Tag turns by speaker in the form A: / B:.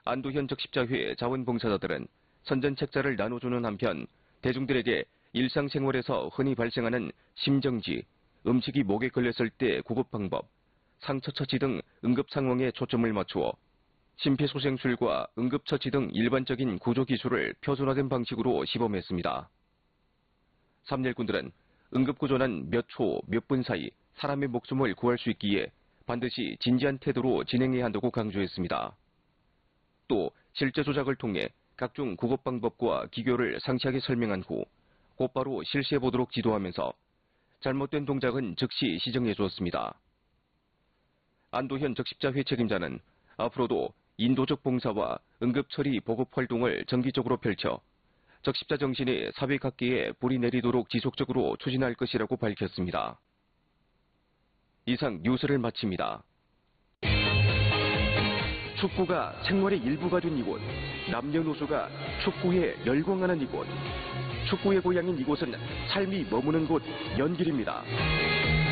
A: 안도현 적십자회 자원봉사자들은 선전책자를 나눠주는 한편 대중들에게 일상생활에서 흔히 발생하는 심정지, 음식이 목에 걸렸을 때 구급 방법, 상처 처치 등 응급 상황에 초점을 맞추어 심폐소생술과 응급처치 등 일반적인 구조 기술을 표준화된 방식으로 시범했습니다. 삼일꾼들은 응급구조는 몇 초, 몇 분 사이 사람의 목숨을 구할 수 있기에 반드시 진지한 태도로 진행해야 한다고 강조했습니다. 또 실제 조작을 통해 각종 구급 방법과 기교를 상세하게 설명한 후 곧바로 실시해보도록 지도하면서 잘못된 동작은 즉시 시정해 주었습니다. 안도현 적십자회 책임자는 앞으로도 인도적 봉사와 응급처리 보급 활동을 정기적으로 펼쳐 적십자 정신이 사회 각계에 뿌리 내리도록 지속적으로 추진할 것이라고 밝혔습니다. 이상 뉴스를 마칩니다. 축구가 생활의 일부가 된 이곳, 남녀노소가 축구에 열광하는 이곳, 축구의 고향인 이곳은 삶이 머무는 곳 연길입니다.